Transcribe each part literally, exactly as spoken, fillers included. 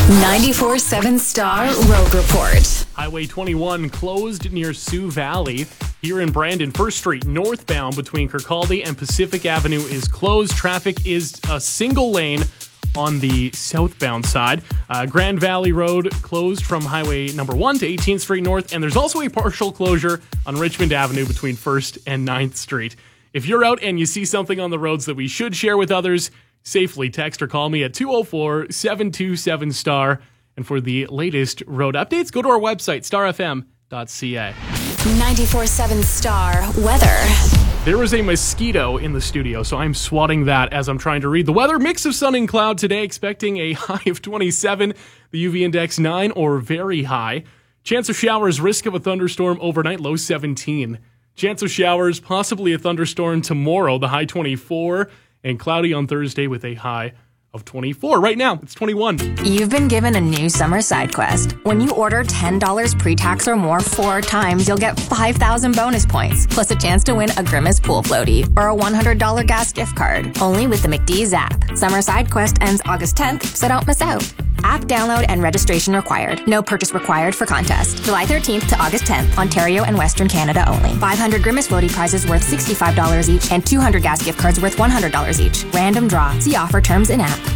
ninety-four seven Star Road Report. Highway twenty-one closed near Sioux Valley. Here in Brandon, First Street northbound between Kirkcaldy and Pacific Avenue is closed. Traffic is a single lane on the southbound side. Uh, Grand Valley Road closed from Highway number one to eighteenth Street North, and there's also a partial closure on Richmond Avenue between first and ninth Street. If you're out and you see something on the roads that we should share with others, safely text or call me at two oh four, seven two seven, S T A R. And for the latest road updates, go to our website, star f m dot c a. ninety-four seven Star Weather. There is a mosquito in the studio, so I'm swatting that as I'm trying to read the weather. Mix of sun and cloud today, expecting a high of twenty-seven, the U V index nine or very high. Chance of showers, risk of a thunderstorm overnight, low seventeen. Chance of showers, possibly a thunderstorm tomorrow, the high twenty-four, and cloudy on Thursday with a high of twenty-four. Right now, it's twenty-one. You've been given a new summer side quest. When you order ten dollars pre-tax or more four times, you'll get five thousand bonus points, plus a chance to win a Grimace pool floaty or a one hundred dollars gas gift card. Only with the McDee's app. Summer side quest ends August tenth, so don't miss out. App download and registration required. No purchase required for contest. July thirteenth to August tenth, Ontario and Western Canada only. five hundred Grimace floaty prizes worth sixty-five dollars each and two hundred gas gift cards worth one hundred dollars each. Random draw. See offer terms in app.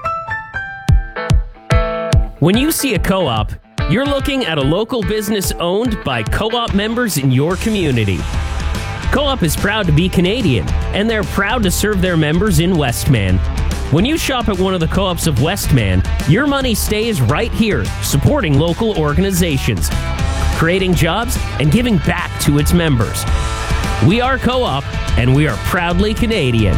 When you see a co-op, you're looking at a local business owned by co-op members in your community. Co-op is proud to be Canadian, and they're proud to serve their members in Westman. When you shop at one of the co-ops of Westman, your money stays right here, supporting local organizations, creating jobs, and giving back to its members. We are Co-op, and we are proudly Canadian.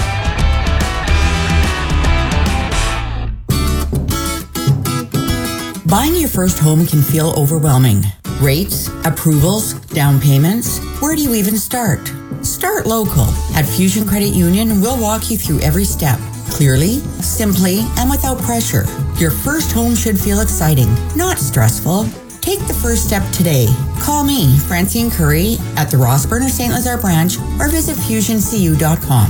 Buying your first home can feel overwhelming. Rates, approvals, down payments. Where do you even start? Start local. At Fusion Credit Union, we'll walk you through every step. Clearly, simply, and without pressure. Your first home should feel exciting, not stressful. Take the first step today. Call me, Francine Curry, at the Rossburn or Saint Lazare branch, or visit fusion c u dot com.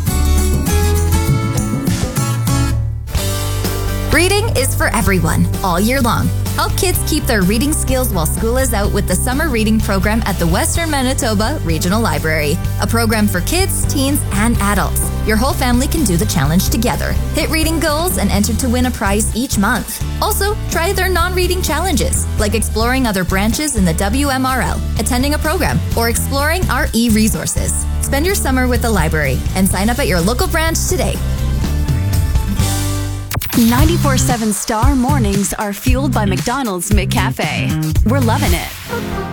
Reading is for everyone, all year long. Help kids keep their reading skills while school is out with the Summer Reading Program at the Western Manitoba Regional Library. A program for kids, teens, and adults. Your whole family can do the challenge together. Hit reading goals and enter to win a prize each month. Also, try their non-reading challenges, like exploring other branches in the W M R L, attending a program, or exploring our e-resources. Spend your summer with the library and sign up at your local branch today. ninety-four seven Star mornings are fueled by McDonald's McCafe. We're loving it.